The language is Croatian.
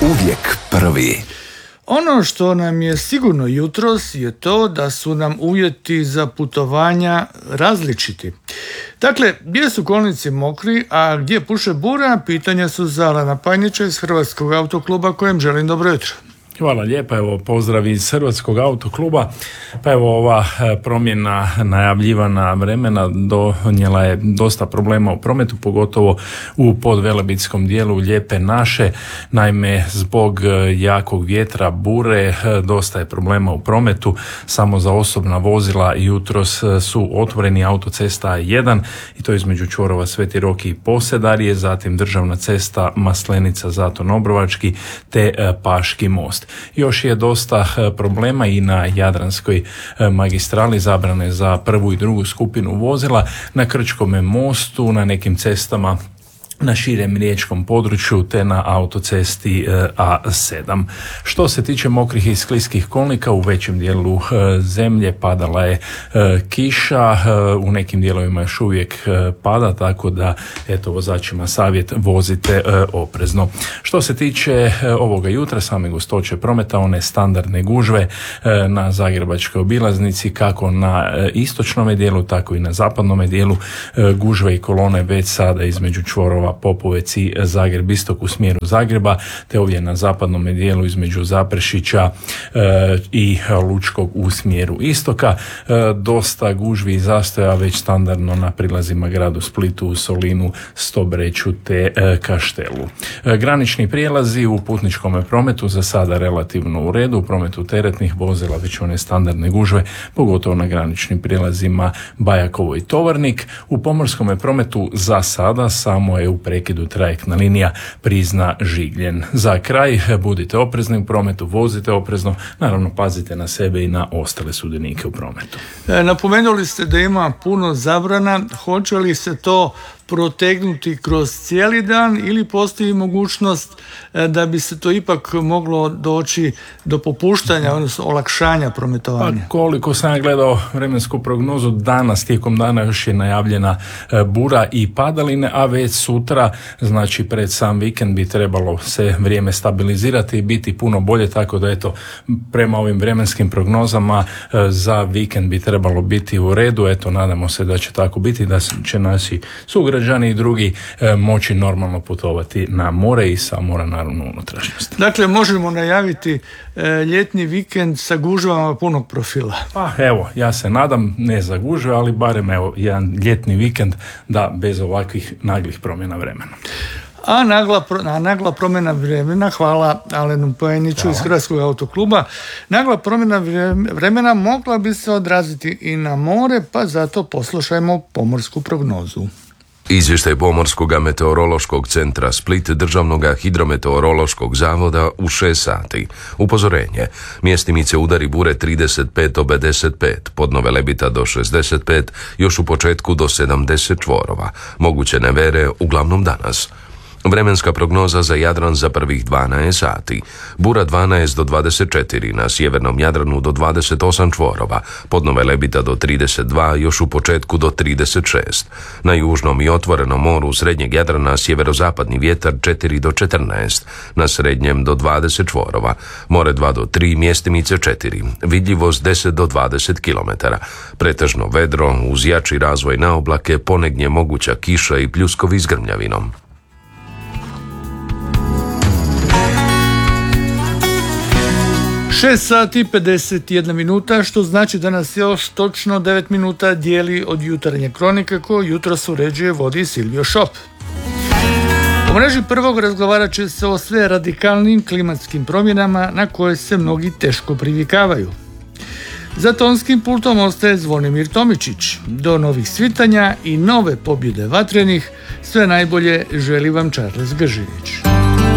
Uvijek prvi. Ono što nam je sigurno jutros je to da su nam uvjeti za putovanja različiti. Dakle, gdje su kolnici mokri, a gdje puše bura, pitanja su za Alana Pajnića iz Hrvatskog autokluba, kojem želim dobro jutro. Hvala lijepa, evo pozdrav iz Hrvatskog autokluba. Pa evo ova promjena najavljivana vremena donijela je dosta problema u prometu, pogotovo u podvelebitskom dijelu Lijepe naše. Naime, zbog jakog vjetra, bure, dosta je problema u prometu. Samo za osobna vozila jutros su otvoreni autocesta A1 i to između čvorova Sveti Rok i Posedarje, zatim državna cesta Maslenica, Zaton Obrovački te Paški most. Još je dosta problema i na Jadranskoj magistrali, zabrane za prvu i drugu skupinu vozila, na Krčkome mostu, na nekim cestama na širem riječkom području te na autocesti A7. Što se tiče mokrih i skliskih kolnika, u većem dijelu zemlje padala je kiša, u nekim dijelovima još uvijek pada, tako da eto, vozačima savjet, vozite oprezno. Što se tiče ovoga jutra, same gustoće prometa, one standardne gužve na Zagrebačkoj obilaznici, kako na istočnom dijelu, tako i na zapadnom dijelu, gužve i kolone već sada između čvorova Popovec i Zagreb istok u smjeru Zagreba, te ovdje na zapadnom dijelu između Zaprešića i Lučkog u smjeru istoka. Dosta gužvi i zastoja već standardno na prilazima gradu Splitu, Solinu, Stobreću te Kaštelu. Granični prijelazi u putničkom prometu za sada relativno u redu, u prometu teretnih vozila već one standardne gužve, pogotovo na graničnim prijelazima Bajakovo i Tovarnik. U pomorskom prometu za sada samo je u prekidu trajektna linija Prizna-Žigljen. Za kraj, budite oprezni u prometu, vozite oprezno, naravno pazite na sebe i na ostale sudionike u prometu. Napomenuli ste da ima puno zabrana, hoće li se to protegnuti kroz cijeli dan ili postoji mogućnost da bi se to ipak moglo doći do popuštanja, odnosno olakšanja prometovanja? Pa koliko sam gledao vremensku prognozu, danas tijekom dana još je najavljena bura i padaline, a već sutra, znači pred sam vikend, bi trebalo se vrijeme stabilizirati i biti puno bolje, tako da eto, prema ovim vremenskim prognozama za vikend bi trebalo biti u redu. Eto, nadamo se da će tako biti, da će naši sugrađani i drugi moći normalno putovati na more i sa mora naravno unutrašnjosti. Dakle, možemo najaviti ljetni vikend sa gužvama punog profila. Pa evo, ja se nadam, ne za gužve, ali barem evo jedan ljetni vikend, da bez ovakvih naglih promjena vremena. A nagla promjena vremena, hvala Alenu Pajniću iz Hrvatskog autokluba, nagla promjena vremena mogla bi se odraziti i na more, pa zato poslušajmo pomorsku prognozu. Izvještaj Pomorskog meteorološkog centra Split, Državnog hidrometeorološkog zavoda u 6 sati. Upozorenje: mjestimice udari bure 35 do 55, pod Novelebita do 65, još u početku do 70 čvorova. Moguće nevere uglavnom danas. Vremenska prognoza za Jadran za prvih 12 sati. Bura 12 do 24, na sjevernom Jadranu do 28 čvorova, pod Novelebita do 32, još u početku do 36. Na južnom i otvorenom moru srednjeg Jadrana sjeverozapadni vjetar 4 do 14, na srednjem do 20 čvorova, more 2 do 3, mjestimice 4, vidljivost 10 do 20 km. Pretežno vedro, uz jači razvoj na oblake, ponegdje moguća kiša i pljuskovi s grmljavinom. 6 sati 51 minuta, što znači da nas još točno 9 minuta dijeli od jutarnje kronike koju jutros uređuje, vodi Silvio Šop. U mreži prvog razgovarat će se o sve radikalnim klimatskim promjenama na koje se mnogi teško privikavaju. Za tonskim pultom ostaje Zvonimir Tomičić. Do novih svitanja i nove pobjede vatrenih, sve najbolje želi vam Charles Gržinić.